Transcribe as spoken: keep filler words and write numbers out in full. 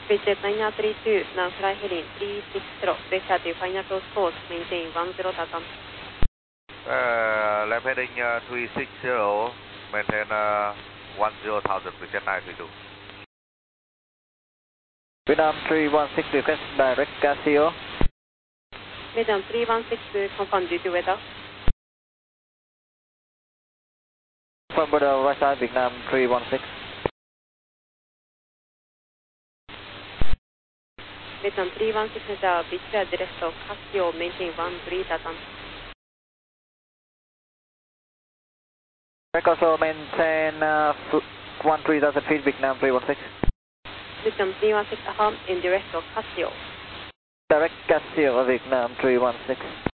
Vietjet nine three two, now fly heading three six zero, vector to final close course, maintain one zero Tatam. Uh, left heading uh, three six zero, maintain uh, one zero thousand, Vietjet nine three two. Vietnam three one six, request direct Casio. Vietnam three one six, confirm due to weather. From border right side, Vietnam three one six. Vietnam three one six has a Vietjet director, Casio, maintain one three Tatam. Also maintain uh, one three thousand feet, Vietnam three one six. Vietnam three one six, affirm, in director, Casio. Direct Casio, Vietnam three one six.